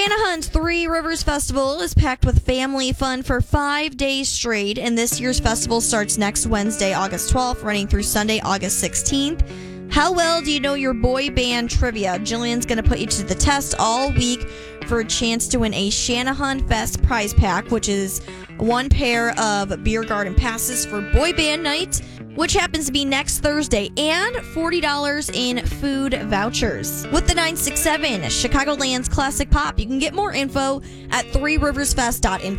Shanahan's Three Rivers Festival is packed with family fun for 5 days straight, and this year's festival starts next Wednesday, August 12th, running through Sunday, August 16th. How well do you know your boy band trivia? Jillian's going to put you to the test all week for a chance to win a Shanahan Fest prize pack, which is one pair of beer garden passes for boy band night, which happens to be next Thursday, and $40 in food vouchers. With the 967 Chicagoland's Classic Pop, you can get more info at threeriversfest.info.